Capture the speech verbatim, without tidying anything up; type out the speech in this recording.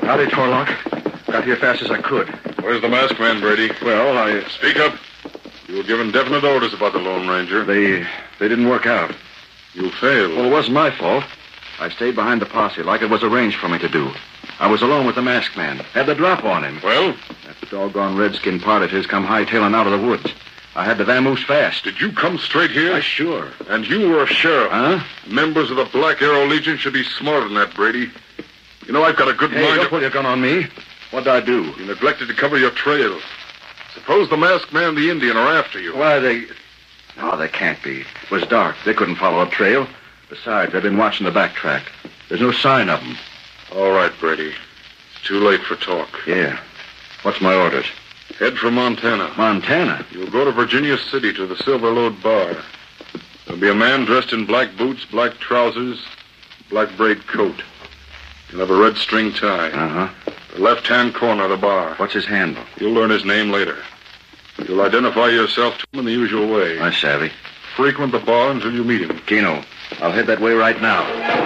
Howdy, Torlock. Got here fast as I could. Where's the masked man, Brady? Well, I... Speak up. You were given definite orders about the Lone Ranger. They... they didn't work out. You failed. Well, it wasn't my fault. I stayed behind the posse like it was arranged for me to do. I was alone with the masked man. Had the drop on him. Well? That doggone redskin part of his come hightailing out of the woods. I had to vamoose fast. Did you come straight here? Why, sure. And you were a sheriff. Huh? Members of the Black Arrow Legion should be smarter than that, Brady. You know, I've got a good Hey, mind... don't to... pull your gun on me. What'd I do? You neglected to cover your trail. Suppose the masked man and the Indian are after you. Why, they... No, they can't be. It was dark. They couldn't follow a trail. Besides, they've been watching the back track. There's no sign of them. All right, Brady. It's too late for talk. Yeah. What's my orders? Head for Montana. Montana? You'll go to Virginia City to the Silver Lode Bar. There'll be a man dressed in black boots, black trousers, black braid coat. He'll have a red string tie. Uh-huh. The left-hand corner of the bar. What's his handle? You'll learn his name later. You'll identify yourself to him in the usual way. I savvy. Frequent the bar until you meet him. Keno, I'll head that way right now.